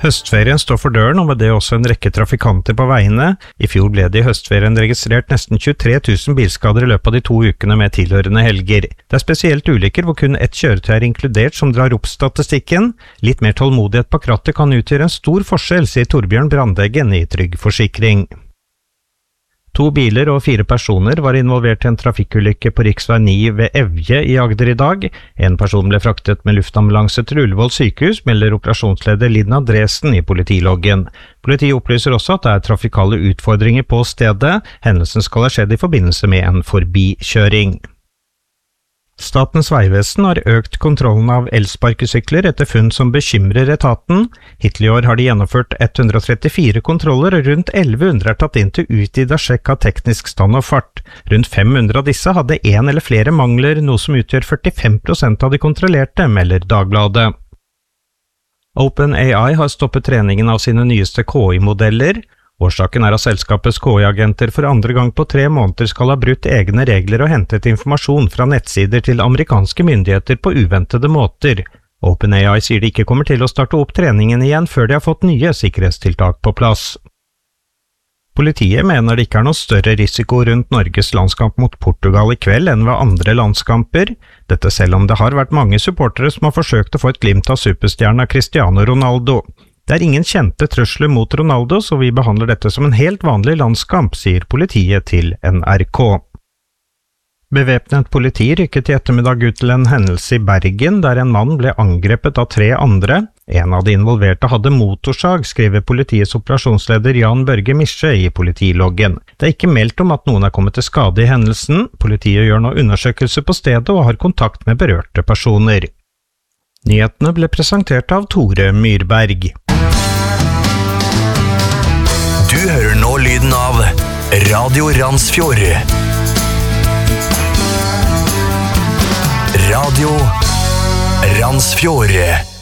Høstferien står for døren, og med det også en rekke trafikanter på veiene. I fjor ble det i høstferien registrert nesten 23 000 bilskader i løpet av de 2 ukene med tilhørende helger. Det spesielt ulykker hvor kun ett kjøretøy inkludert som drar opp statistikken. Litt mer tålmodighet på krattet kan utgjøre en stor forskjell, sier Torbjørn Brandeggen i Trygg Forsikring. 2 biler og 4 personer var involvert i en trafikkulykke på riksvei 9 ved Evje i Agder i dag. En person ble fraktet med luftambulanse til Ullevål sykehus, melder operasjonsleder Linn Andresen i politiloggen. Politiet opplyser også at det er trafikale utfordringer på stedet. Hendelsen skal ha skjedd i forbindelse med en forbikjøring. Statens vegvesen har økt kontrollen av elsparkesykler etter funn som bekymrer etaten. Hittil i år har de gjennomført 134 kontroller, og rundt 1100 er tatt inn til utvidet sjekk av teknisk stand og fart. Rundt 500 av disse hadde en eller flere mangler, noe som utgjør 45% av de kontrollerte, melder Dagbladet. OpenAI har stoppet treningen av sine nyeste KI-modeller. Årsaken er at selskapets KI-agenter for andre gang på 3 måneder skal ha brutt egne regler og hentet informasjon fra nettsider til amerikanske myndigheter på uventede måter. OpenAI sier de ikke kommer til å starte opp treningen igjen før de har fått nye sikkerhetstiltak på plass. Politiet mener det ikke er noe større risiko rundt Norges landskamp mot Portugal i kveld enn ved andre landskamper. Dette selv om det har vært mange supportere som har forsøkt å få et glimt av superstjerna Cristiano Ronaldo. Det er ingen kjente trusler mot Ronaldo, så vi behandler dette som en helt vanlig landskamp, sier politiet til NRK. Bevæpnet politi rykket i ettermiddag ut til en hendelse i Bergen, der en mann ble angrepet av 3 andre. En av de involverte hadde motorsag, skriver politiets operasjonsleder Jan Børge Misje i politiloggen. Det er ikke meldt om at noen er kommet til skade i hendelsen. Politiet gjør nå undersøkelse på stedet og har kontakt med berørte personer. Nyhetene ble presentert av Tore Myrberg. Du hører nå lyden av Radio Randsfjord. Radio Randsfjord.